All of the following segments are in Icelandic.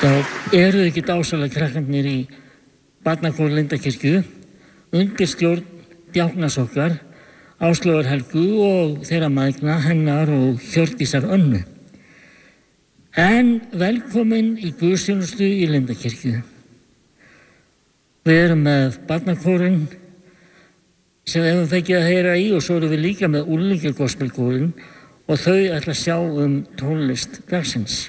Já, eru ekki dásalega krakkarnir í barnakór Lindakirkju undir stjórn djáknas okkar, Áslaugar Helgu og þeirra mægna hennar og Hjördísar Önnu. En velkomin í guðsþjónustu í Lindakirkju. Við erum með barnakórinn sem við höfum fengið að heyra í og svo erum við líka með unglingagospelkórinn og þau ætla að sjá tónlist dagsins.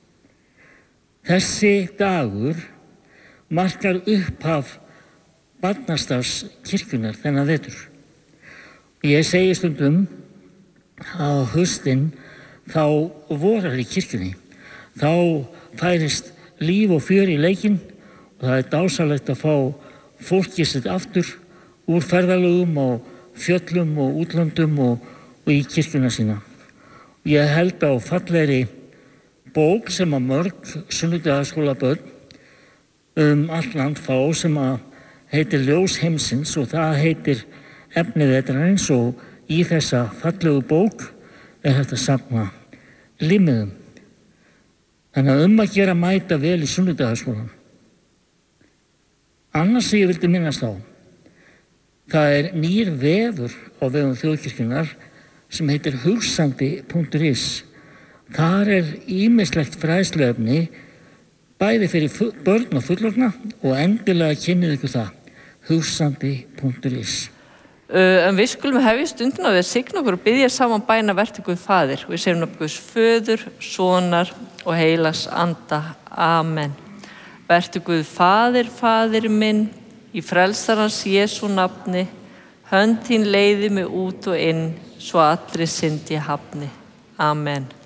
Þessi dagur markar upphaf barnastarfs kirkjunnar þennan vetur. Ég segi stundum á haustinn þá vorar í kirkjunni. Þá færist líf og fjör í leikinn og það dásalegt að fá fólkið sitt aftur úr ferðalögum og fjöllum og útlöndum og í kirkjuna sína. Ég held á fallegri bók sem að mörg sunnudagaskólabörn allt land fá sem að heitir Ljós heimsins og það heitir Efni vetrarins og í þessa fallegu bók hægt að safna limmiðum. Þannig að að gera mæta vel í sunnudagaskólann. Annars sem ég vildi minnast á, það nýr vefur á vegum þjóðkirkjunnar sem heitir hugsandi.is. Þar ýmislegt fræðsluefni bæði fyrir börn og fullorðna og endilega kynnið ykkur það, hugsandi.is. En við skulum hefja stundina við að signa okkur og biðja saman bæna vertu Guð Faðir. Við segjum Guðs Föður, Sonar og heilags Anda. Amen. Vertu Guð Faðir, Faðir minn, í frelsarans Jesú nafni, hönd þín leiði mig út og inn, svo allri synd ég hafni. Amen.